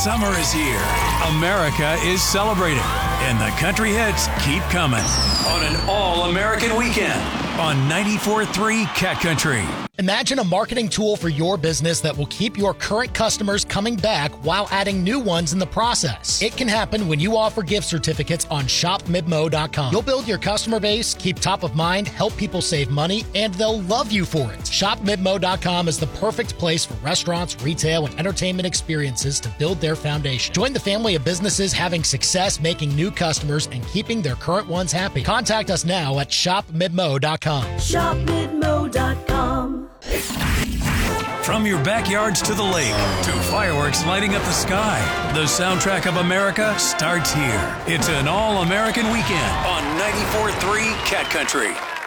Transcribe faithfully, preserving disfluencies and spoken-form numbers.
Summer is here. America is celebrating. And the country hits keep coming on an all-American weekend on ninety-four point three Cat Country. Imagine a marketing tool for your business that will keep your current customers coming back while adding new ones in the process. It can happen when you offer gift certificates on shop midmo dot com. You'll build your customer base, keep top of mind, help people save money, and they'll love you for it. shop midmo dot com is the perfect place for restaurants, retail, and entertainment experiences to build their foundation. Join the family of businesses having success making new customers and keeping their current ones happy. Contact us now at shop midmo dot com. shop midmo dot com. From your backyards to the lake, to fireworks lighting up the sky, the soundtrack of America starts here. It's an all-American weekend on ninety-four point three Cat Country.